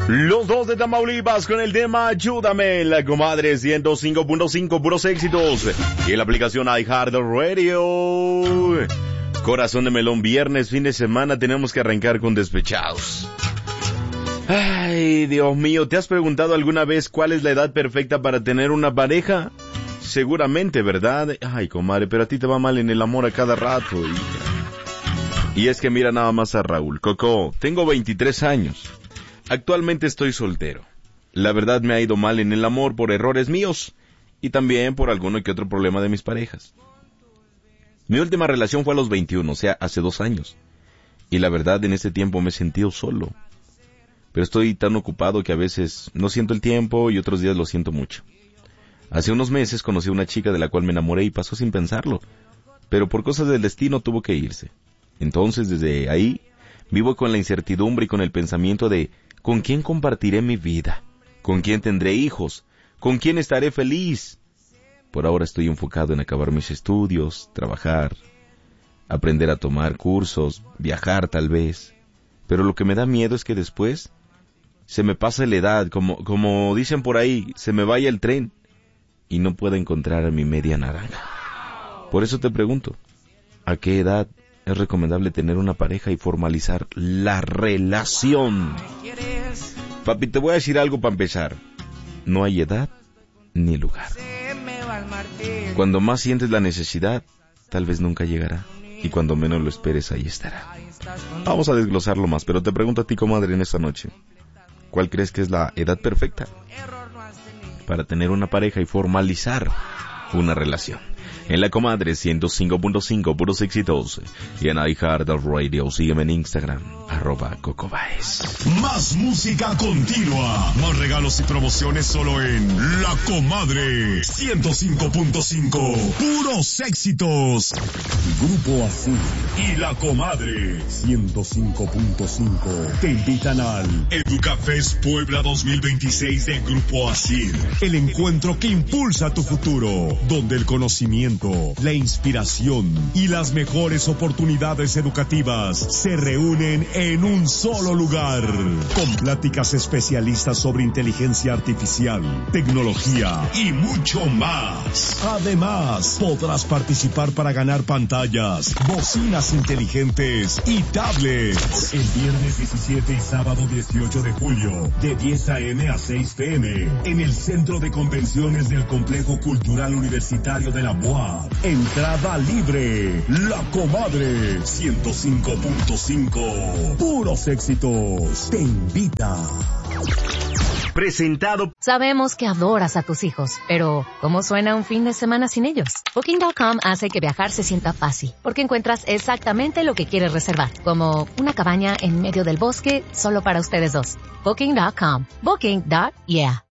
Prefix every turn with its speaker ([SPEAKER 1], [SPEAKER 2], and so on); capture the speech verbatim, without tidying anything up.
[SPEAKER 1] Los dos de Tamaulipas con el tema Ayúdame, la comadre ciento cinco punto cinco, puros éxitos. Y en la aplicación iHeartRadio. Corazón de melón, viernes, fin de semana, tenemos que arrancar con despechados. Ay, Dios mío, ¿te has preguntado alguna vez cuál es la edad perfecta para tener una pareja? Seguramente, ¿verdad? Ay, comadre, pero a ti te va mal en el amor a cada rato. Y, y es que mira nada más a Raúl. Coco, tengo veintitrés años. Actualmente estoy soltero. La verdad me ha ido mal en el amor por errores míos y también por alguno que otro problema de mis parejas. Mi última relación fue a los veintiuno, o sea, hace dos años. Y la verdad en ese tiempo me he sentido solo. Pero estoy tan ocupado que a veces no siento el tiempo y otros días lo siento mucho. Hace unos meses conocí a una chica de la cual me enamoré y pasó sin pensarlo. Pero por cosas del destino tuvo que irse. Entonces desde ahí vivo con la incertidumbre y con el pensamiento de ¿con quién compartiré mi vida? ¿Con quién tendré hijos? ¿Con quién estaré feliz? Por ahora estoy enfocado en acabar mis estudios, trabajar, aprender a tomar cursos, viajar tal vez. Pero lo que me da miedo es que después se me pase la edad, como, como dicen por ahí, se me vaya el tren y no pueda encontrar a mi media naranja. Por eso te pregunto, ¿a qué edad es recomendable tener una pareja y formalizar la relación? Papi, te voy a decir algo para empezar. No hay edad ni lugar. Cuando más sientes la necesidad, tal vez nunca llegará. Y cuando menos lo esperes, ahí estará. Vamos a desglosarlo más, pero te pregunto a ti, comadre, en esta noche. ¿Cuál crees que es la edad perfecta para tener una pareja y formalizar una relación? En la comadre ciento cinco punto cinco, puros éxitos. Y en iHeartRadio, sígueme en Instagram, arroba Coco Baez.
[SPEAKER 2] Más música continua, más regalos y promociones solo en La Comadre ciento cinco punto cinco, puros éxitos. Grupo Azul y La Comadre ciento cinco punto cinco te invitan al Educafest Puebla dos mil veintiséis de Grupo Azul, el encuentro que impulsa tu futuro, donde el conocimiento, la inspiración y las mejores oportunidades educativas se reúnen en un solo lugar, con pláticas especialistas sobre inteligencia artificial, tecnología y mucho más. Además, podrás participar para ganar pantallas, bocinas inteligentes y tablets. El viernes diecisiete y sábado dieciocho de julio, de diez a eme a seis pe eme, en el Centro de Convenciones del Complejo Cultural Universitario de la U A. Entrada libre. La Comadre ciento cinco punto cinco. Puros éxitos. Te invita.
[SPEAKER 1] Presentado.
[SPEAKER 3] Sabemos que adoras a tus hijos, pero ¿cómo suena un fin de semana sin ellos? Booking punto com hace que viajar se sienta fácil, porque encuentras exactamente lo que quieres reservar, como una cabaña en medio del bosque solo para ustedes dos. Booking punto com. Booking. Yeah.